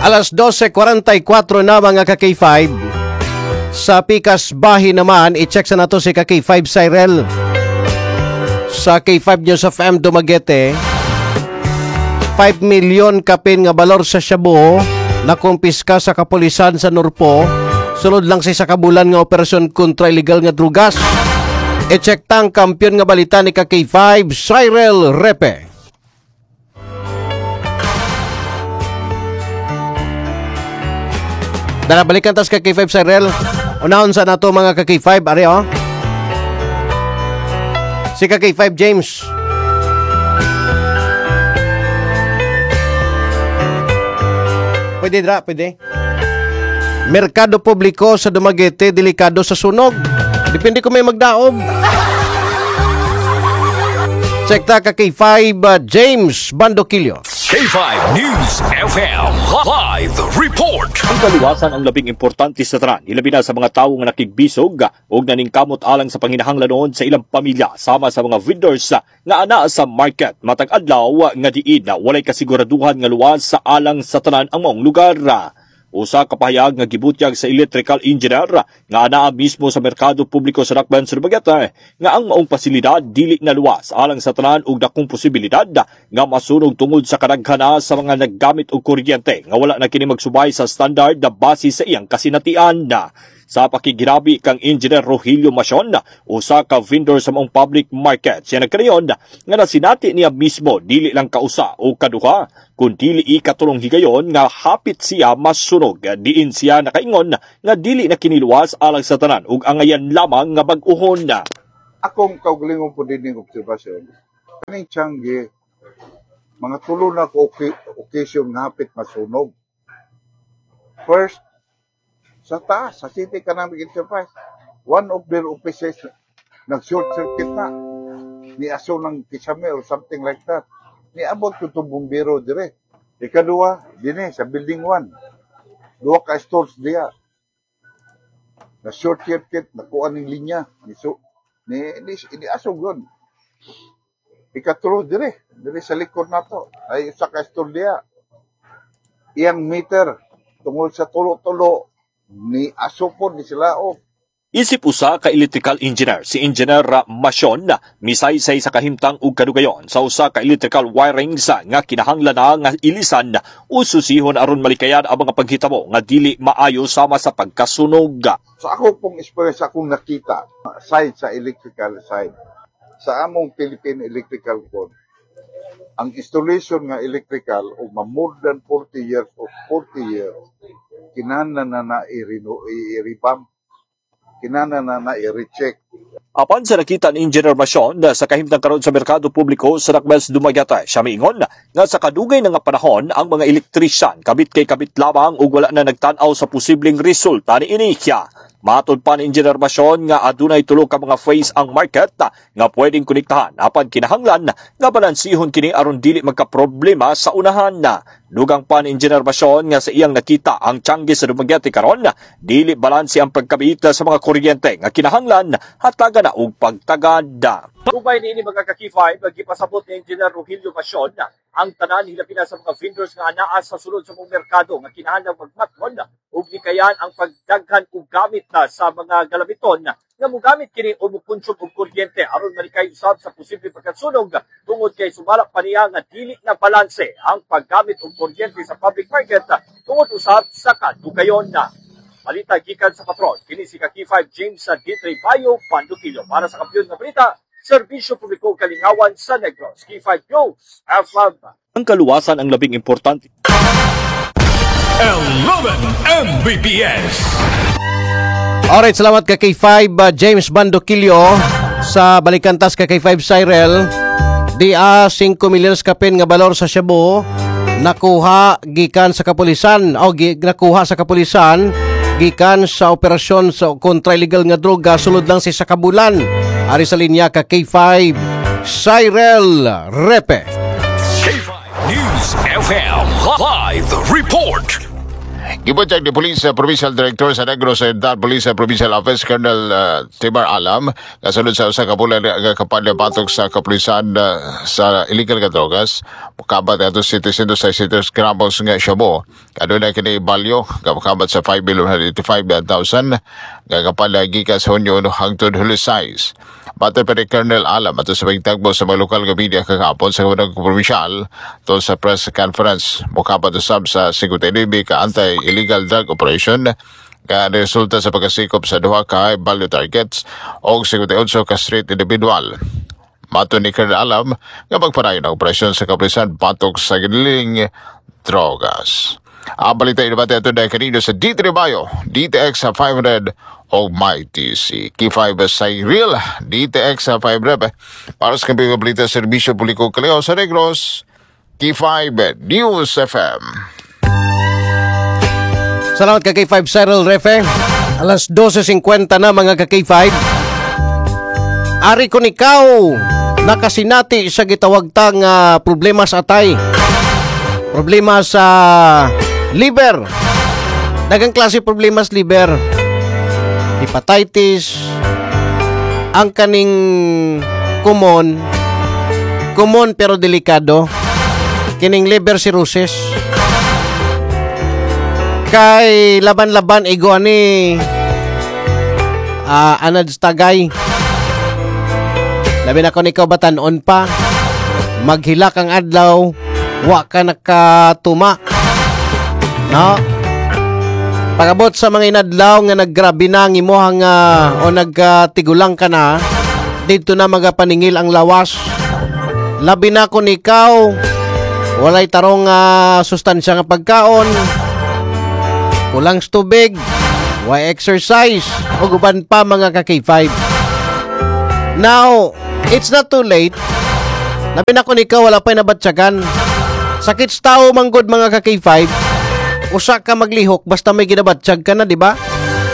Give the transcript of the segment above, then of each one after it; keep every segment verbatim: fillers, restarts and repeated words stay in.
Alas dose forty-four na mga ka-K five. Sa Pikas Bahi naman, i-check sa nato si ka-K five Cyril. Sa K five News of M Dumaguete, five milyon kapin nga balor sa Shabu na kumpiska sa kapulisan sa Norpo. Sulod lang si sa kabulan nga operasyon kontra illegal nga drugas. I-check tang kampiyon nga balita ni ka-K five Cyril Repe. Darabalikan tas ka-K five Cyril. Unahon sa nato mga ka-K five, ari oh. Si ka-K five James. Pwede dra, pwede. Merkado publiko sa Dumaguete, delikado sa sunog. Depende kung may magdaob. Check ta ka-K five uh, James Bandokilyo. K five News F M Live Report. Ang kaluwasan ang labing importante sa tanan, ilabi na sa mga tawo nga nakigbisog o naningkamot alang sa panginahanglan noon sa ilang pamilya sama sa mga vendors nga ana sa market matag adlaw nga diin na walay kasiguraduhan nga luwas sa alang sa tanan ang maong lugar. Usa ka pahayag nga gibutyag sa electrical engineer nga anaa mismo sa merkado publiko sa Dakbayan sa Dumaguete nga ang maong pasilidad dili na luwas alang sa tanan ug dakong posibilidad nga masunog tungod sa kadaghana sa mga naggamit og kuryente nga wala na kini magsubay sa standard na base sa iyang kasinatian. Sa pakigirabi kang Engineer Rogelio Macion, usa ka vendor sa maong public market, siya nagkarayon nga nasinati niya mismo dili lang kausa o kaduha kun dili ikatulong higayon nga hapit siya masunog. Diin siya nakaingon nga dili na kiniluwas alang sa tanan ug angayan lamang nga bag-uhon na. Akong kaugalingon po din ng obserbasyon. Kaning tiyanggi, mga tulo na ko occasion nga hapit masunog. First, sa taas, sa City Economic Enterprise, one of their offices nag-short circuit na. Ni aso ng kisame or something like that. Ni abot ko itong bumbero dire. Ikadua, din sa building one. Dua ka stores diya. Na short circuit, nakuha ng linya. Ni, so, ni, ni, ni aso yun. Ikatulo dire. Dire sa likod na to. Ay sa ka store diya. Iyang meter, tungkol sa tulo-tulo, ni aso po ni sila o. Isip usa ka electrical engineer si Engineer Macion na misaysay sa kahimtang ug kadugayon sa usa ka electrical wiring sa nga kinahanglan na nga ilisan o susihon aron malikayan ang mga paghitabo nga dili maayo sama sa pagkasunog. Sa ako pong experience akong nakita side sa electrical side sa among Philippine Electrical Code, ang installation nga electrical o more than forty years o forty years kinahanglan na na i-revamp, kinahanglan na na i-recheck. Apan sa nakita ni Engineer Macion sa kahimtang karon sa merkado publiko sa Dakbayan sa Dumaguete, siya miingon nga sa kadugay na nga panahon ang mga elektrisyan kabit kay kabit lamang ug wala na nagtan-aw sa posibleng resulta ni inikya. Matod pa ni Engineer Macion nga adunay tulo ka mga phase ang market nga pwedeng konektahan apan kinahanglan nga balansihon kini aron dili magka-problema sa unahan na. Dugang pa ni Engineer Macion nga sa iyang nakita ang tiyanggi sa Dumaguete karon dili balanse ang pagkabit sa mga kuryente nga kinahanglan hataga na og pagtagada. Ubay ni ini mga ka-K five gipasabot ni Engineer Rogelio Macion ang tanan hilabi na sa mga vendors nga anaa sa sulod sa mga merkado nga kinahanglan magmatron ug nikayan ang pagdaghan og gamit na sa mga galabiton nga mogamit kini o mukonsum og kuryente aron malikay usab sa posibleng pagkasunog tungod kay sumala pa niya nga dili na balanse ang paggamit og kuryente sa public market tungod usab sa kadugayon na. Balita gikan sa patron, kini si ka-K five James sa Dietrich Bayo, Pandukilyo para sa kampiyon nga balita. Serbisyo Publiko Kalingawan sa Negros, K five News F M. Ang kaluwasan ang labing importante. eleven M B P S. Alright, salamat ka K five uh, James Bandokilyo sa balikantas ka K five Cyril. Di a five milyon kapin nga balor sa Shabu nakuha gikan sa kapulisan o gi, nakuha sa kapulisan gikan sa operasyon sa kontra illegal nga droga sulod lang si sa kabulan. Ari sa linya ka K five Cyril Repe. K five News F M Live Report. Gibutag ni Police uh, Provincial Director sa Negros Oriental Police uh, Provincial Office Colonel uh, Timar Alam kasunod sa usa ka bulan nga kapadya patok sa kapulisan uh, sa illegal nga drogas kabat ato citizen sa six gramos nga Shabu kaduna kini balyo kabat sa five million eighty-five thousand nga kapadya gikan sa Hunyo hangtod Hulyo six. Batay pa ni Colonel Alam ato sa pagtagbo sa mga lokal nga media kakapon sa unang provincial to sa press conference mokabat usab sa fifty-nine ka anti-illegal drug operation nga resulta sa pagkasikop sa duha ka value targets o fifty-eight ka street individual. Mato ni Colonel Alam nga magpanayon ang operasyon sa kapulisan patok sa giniling drogas. Ang balita inabate ito dahil kanino sa D three Bayo, D T X five hundred o My T C. K five sa Real, D T X five hundred. Para sa kampigang balita sa Serbisyo Publiko Kaleo sa Negros, K five News F M. Salamat ka K five Cyril Refe. Alas twelve fifty na mga ka K five. Ari ko nikaw nakasinati sa gitawagtang uh, problema sa atay. Problema sa liver. Dagang klase problema sa liver. Hepatitis. Ang kaning common. Common pero delikado. Kining liver cirrhosis. Kay laban-laban igo ani uh, anad tagay. Labi na ko nikaw batanon pa. Maghilak ang adlaw. Wa ka nakatuma. No? Pagabot sa mga inadlaw nga naggrabe na ang imuhang uh, o nagtigulang ka na, dito na magapaningil ang lawas. Labi na kung ikaw, walay tarong uh, sustansya nga pagkaon, kulang sa tubig, way exercise, o guban pa mga ka K five. Now, it's not too late. Labi na kung ikaw, wala pa'y nabatsyagan. Sakit sa tao manggod mga ka K five. Usa ka maglihok basta may ginabatsyag ka na, di ba?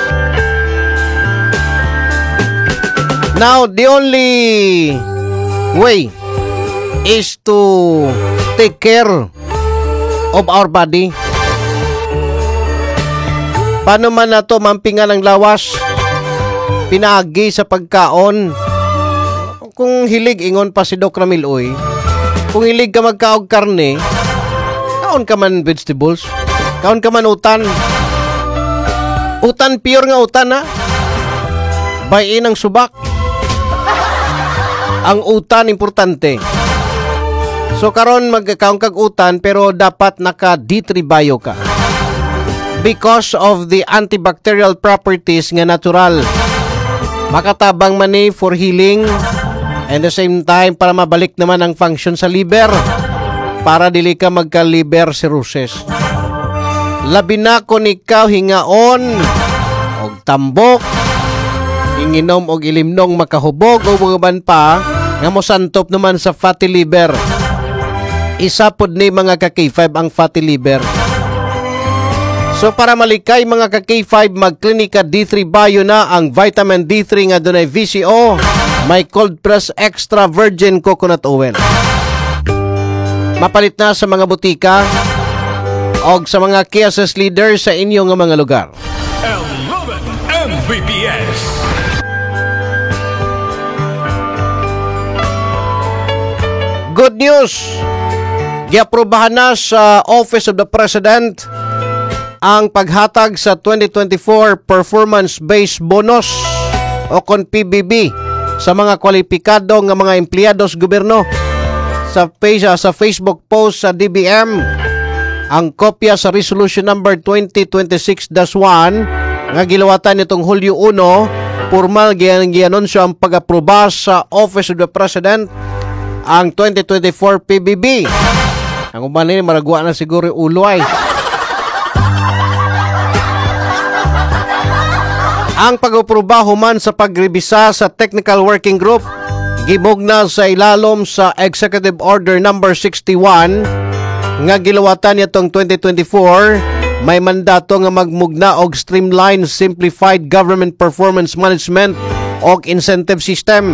Now, the only way is to take care of our body. Paano man na to mampingan ang lawas? Pinagi sa pagkaon. Kung hilig ingon pa si Doc Ramil Uy, kung hilig ka magkaog karne, kaon ka man vegetables, kaon ka man utan. Utan, pure nga utan ha. Bayin ang subak. Ang utan importante. So karon magkaon kag utan pero dapat naka D three Bio ka. Because of the antibacterial properties nga natural. Makatabang man ni for healing. And the same time, para mabalik naman ang function sa liver. Para dili ka magka-liver cirrhosis. Labi na kung ikaw hingaon, og tambok, inginom og ilimnong makahubog, o bugaban pa, nga mo santop naman sa fatty liver. Isa pod ni mga ka K five ang fatty liver. So para malikay mga ka K five, magklinika D three Bio na ang vitamin D three nga dunay V C O. May cold press extra virgin coconut oil. Mapalit na sa mga butika o sa mga kiosk leaders sa inyong mga lugar. eleven M V P S. Good news! Giaprobahan na sa Office of the President ang paghatag sa twenty twenty-four Performance-Based Bonus o kon P B B sa mga kwalipikado nga mga empleyado sa gobyerno. Sa, page, sa Facebook post sa D B M, ang kopya sa Resolution number twenty twenty-six dash one nga gilawatan nitong Hulyo one, formal gianunsyo ang pag-aproba sa Office of the President ang twenty twenty-four P B B. Ang uban ni maragwa na siguro ulo ay. Ang pag-aproba human sa pagrebisa sa Technical Working Group gibugna sa ilalom sa Executive Order number sixty-one nga gilawatan nitong twenty twenty-four. May mandato nga magmugna og streamlined simplified government performance management og incentive system.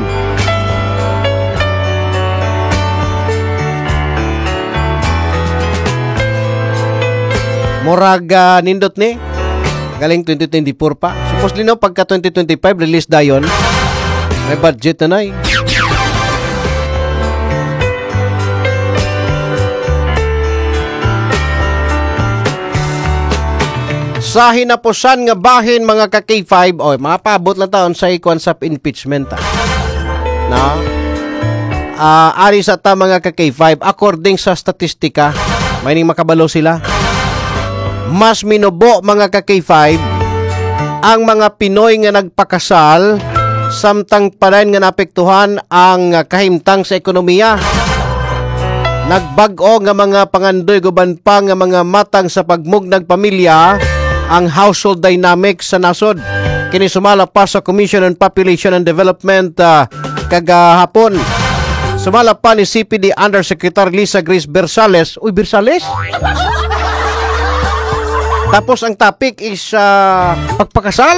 Murag ah, nindot ni. Galing twenty twenty-four pa. Supposedly no, pagka twenty twenty-five, release dayon. May budget na na eh. Sa hinapusan nga bahin mga ka K five, oy, mga paabot lang taon sa ikuan sa impeachment. Ah. Na? Ah, ari sa ta mga ka K five, according sa statistika, may ning makabalo sila. Mas minubo mga ka K five ang mga Pinoy nga nagpakasal samtang palain nga naapektuhan ang kahimtang sa ekonomiya. Nagbag-o nga mga pangandoy guban pa nga mga matang sa pagmugnag pamilya ang household dynamics sa nasod. Kini sumala pa sa Commission on Population and Development uh, kagahapon. Sumala pa ni C P D Undersecretary Lisa Grace Bersales. Uy, Bersales? Tapos ang topic is uh, pagpakasal?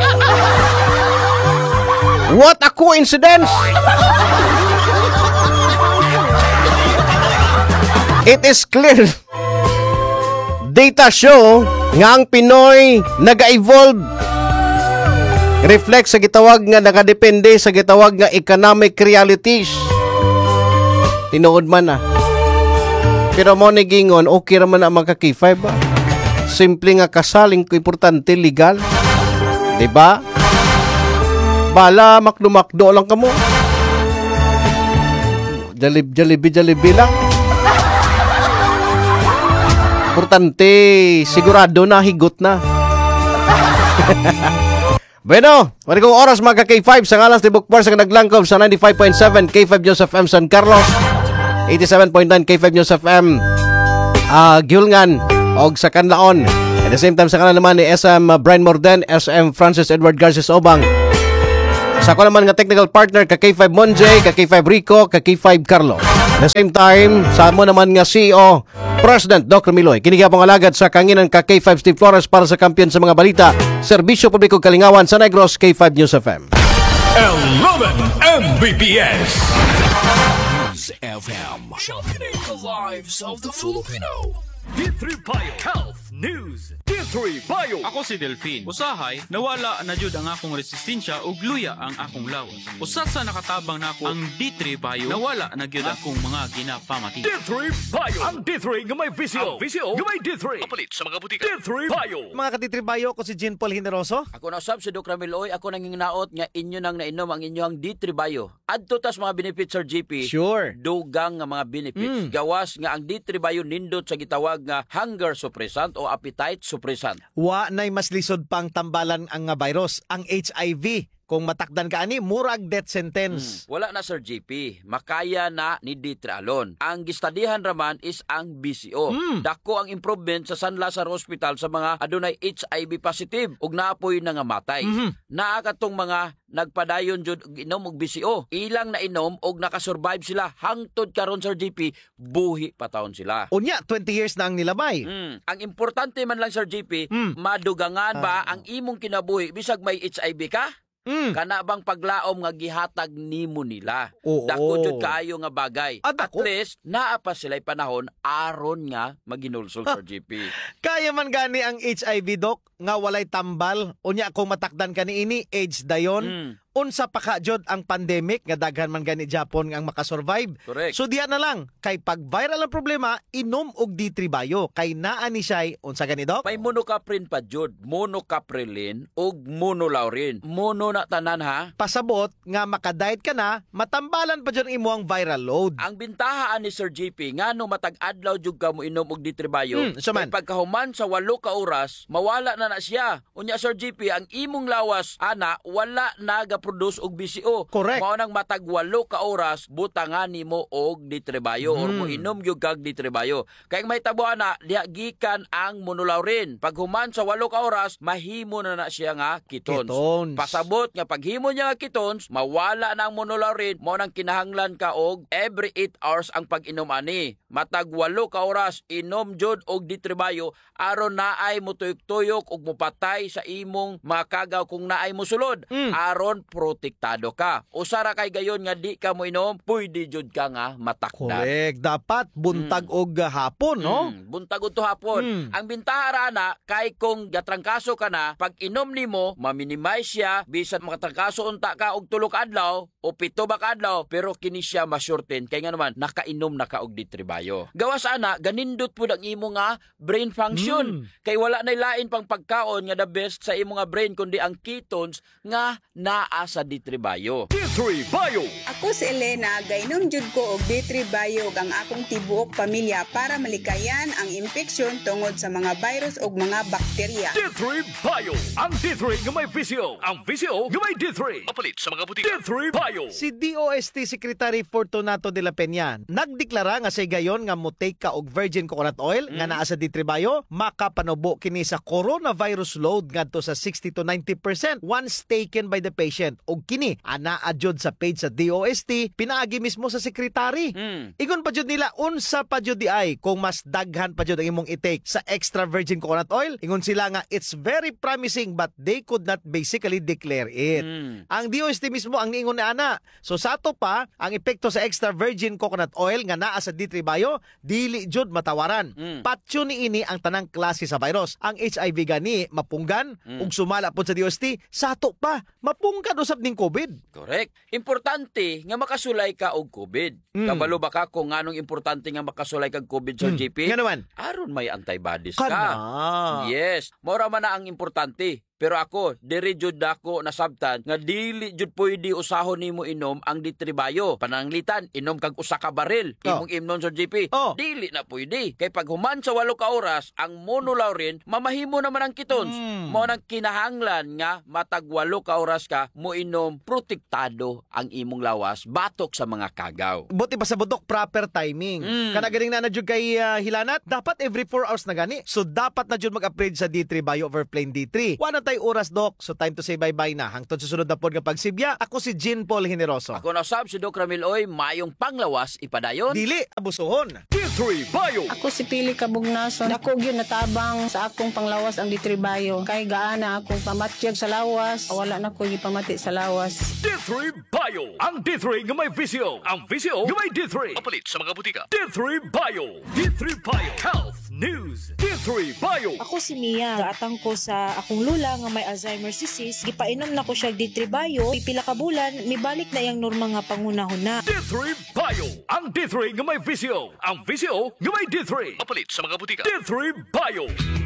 What a coincidence! It is clear. Data show nga ang Pinoy naga-evolve. Reflect sa gitawag nga nakadepende sa gitawag nga economic realities. Tinuod man na. Pero mo ni gingon, okay raman na mga K five ba? Simple nga kasaling ko importante legal. Diba? Bala maklumakdo lang kamo. Jalib, jalibi, jalibi lang. Importante, sigurado na, higot na. Bueno, mali kong oras mga K five sa ngalas ni Bukbar sa naglangkob sa ninety-five point seven K five News F M San Carlos, eighty-seven point nine K five News F M uh, Gilngan og sa Canlaon. At the same time sa kanan naman ni S M Brian Morden, S M Francis Edward Garces Obang. Sa ko naman nga technical partner ka K five Monjay, ka K five Rico, ka K five Carlo. At the same time, sa mo naman nga C E O President Doctor Miloy, kinigapong alagad sa kanginan ka K five Steve Flores para sa kampiyon sa mga balita, Serbisyo Publiko Kalingawan sa Negros, K five News F M. eleven M B P S. News F M. Sharpening the lives of the Filipino. D three Bio Health News. D three Bio. Ako si Delphine. Usahay, nawala na jud ang akong resistensya ug luya ang akong lawas. Usa sa nakatabang nako ang D three Bio, nawala na gyud akong mga ginapamati. D three Bio. Ang D three nga may visio. Ang visio nga may D three. Kapalit sa mga butika. D three Bio. Mga katitribayo, ko si Jean Paul Hineroso. Ako na usab si Doc Ramiloy, ako nang nginaot nga inyo nang nainom ang inyong D three Bio. Adto tas mga benefits Sir G P. Sure. Dugang nga mga benefits. Mm. Gawas nga ang D three Bio nindot sa gitawag nga hunger suppressant o appetite suppressant. Wa nay mas lisod pang tambalan ang nga virus, ang H I V. Kung matakdan ka ani, murag death sentence. Hmm. Wala na Sir G P. Makaya na ni D three alone. Ang gistadihan raman is ang B C O. Hmm. Dako ang improvement sa San Lazaro Hospital sa mga adunay H I V positive ug naapoy na nga matay. Hmm. Naa katong mga nagpadayon jud inom og B C O. Ilang na inom og nakasurvive sila hangtod karon Sir G P, buhi pa taon sila. Unya, twenty years na ang nilabay. Hmm. Ang importante man lang Sir G P, hmm. madugangan ba uh. ang imong kinabuhi bisag may H I V ka? Mm. Kana bang paglaom nga gihatag nimo nila. Oo. Dako jud kaayo nga bagay. Ah, at least naa pa sila'y panahon aron nga maginulsol Sir G P. Kaya man gani ang H I V doc nga walay tambal unya kung matakdan ka niini age dayon. Mm. Unsa pa ka jud ang pandemic nga daghan man gani Japon nga ang makasurvive. Correct. So diya na lang kay pag viral ang problema inom og D three Bio kay naa ni siya unsa gani doc? May monocaprin pa jud, monocaprilin ug monolaurin. Mono na tanan ha. Pasabot nga makadiet ka na, matambalan pa jud imong viral load. Ang bintahaan ni Sir G P ngano matag adlaw jud ka mo inom og D three Bio. Hmm, so kay pagkahuman sa walo ka oras, mawala na na siya. Unya Sir G P ang imong lawas ana wala naga produce og B C O. Correct. Mao nang matag walo ka oras butangan nimo og D three Bio mm. or mo inom gyud kag D three Bio. Kay may tabuan na diha gikan ang monolaurin. Pag human sa walo ka oras mahimo na na siya nga ketones. ketones. Pasabot nga paghimo niya nga ketones mawala na ang monolaurin, mao nang kinahanglan ka og every eight hours ang pag-inom ani. Matag walo ka oras inom jud og D three Bio aron naay mo tuyok-tuyok og mopatay sa imong mga kagaw kung naay mo sulod. Mm. Aron protektado ka. Usara kay gayon nga di ka mo inom, pwede jud ka nga matakdan. Correct. Dapat buntag og hapon, no? Mm, buntag to hapon. Mm. Ang bintahara na kay kung gatrangkaso ka na, pag inom nimo, ma-minimize siya bisan makatrangkaso unta ka og tulo ka adlaw o pito ba ka adlaw, pero kini siya masurten kay nga naman nakainom na ka og ditribayo. Gawas ana ganindot pud ang imo nga brain function. Mm. Kay wala nay lain pang pagkaon nga the best sa imo nga brain kundi ang ketones nga naa sa ditribayo. D three Bio. Ako si Elena, gainom jud ko og D three Bio ang akong tibuok pamilya para malikayan ang infeksyon tungod sa mga virus ug mga bakterya. D three Bio. Ang D three nga may visyo. Ang visyo nga may D three. Mapalit sa mga butika. D three Bio. Si D O S T Secretary Fortunato de la Peña nagdeklara nga say gayon nga mutake ka og virgin coconut oil nga naa sa D three Bio makapanubo kini sa coronavirus load ngadto sa sixty to ninety percent once taken by the patient. Og kini ana adjud sa page sa D O S T pinaagi mismo sa secretary. Mm. Ingon pa jud nila unsa pa jud di ay kung mas daghan pa jud ang imong i-take sa extra virgin coconut oil. Ingon sila nga it's very promising but they could not basically declare it. Mm. Ang D O S T mismo ang niingon na ana. So sa ato pa ang epekto sa extra virgin coconut oil nga naa sa D three Bio dili jud matawaran. Mm. Patyo ni ini ang tanang klase sa virus. Ang H I V gani mapunggan Mm. ug sumala pod sa D O S T sa ato pa mapunggan usab ning COVID. Correct. Importante nga makasulay ka og COVID. Mm. Kabalo ba ka kung anong importante nga makasulay kag COVID sa Mm. G P? Nga naman. Aron may antibodies Kana. ka. Yes. Mora man na ang importante. Pero ako, diri jud ako nasabtan nga dili jud pwede usahon nimo inom ang D three Bio. Pananglitan, inom kag usa ka baril. Oh. Imong imnon sa G P. Oh. Dili na pwede. Kay pag human sa walo ka oras, ang monolaurin mamahimo naman ang ketones. Mm. Mao nang kinahanglan nga matag walo ka oras ka mo inom protektado ang imong lawas batok sa mga kagaw. Buti pa sa budok proper timing. Mm. Kana ganing na na jud kay uh, hilanat dapat every four hours na gani. So dapat na jud mag-upgrade sa D three Bio over plain D three. Wa na tay oras dok. So time to say bye-bye na. Hangtod sa sunod na pod nga pagsibya. Ako si Jean Paul Generoso. Ako na sab si Doc Ramil Oy, mayong panglawas ipadayon. Dili abusohon. D three Bio. Ako si Pili Kabugnason. Dako gyud natabang sa akong panglawas ang D three Bio. Kay gaana akong pamatyag sa lawas. Wala na ko gipamati sa lawas. D three Bio. Ang D three nga may visyo. Ang visyo nga may D three. Mapalit sa mga butika. D three Bio. D three Bio. Health News. D three Bio. Ako si Mia. Gaatang ko sa akong lula nga may Alzheimer's disease. Gipainom na ko siya D three Bio. Pipila ka bulan, mibalik na yang norma nga pangunahon na. D three Bio. Ang D three nga may visyo. Ang visyo nga may D three. Mapalit sa mga butika. D three Bio.